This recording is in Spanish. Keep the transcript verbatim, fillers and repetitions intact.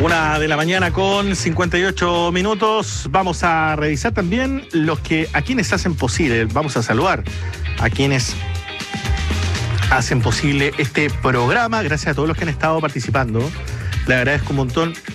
Una de la mañana con cincuenta y ocho minutos. Vamos a revisar también los que a quienes hacen posible. Vamos a saludar a quienes hacen posible este programa. Gracias a todos los que han estado participando. Le agradezco un montón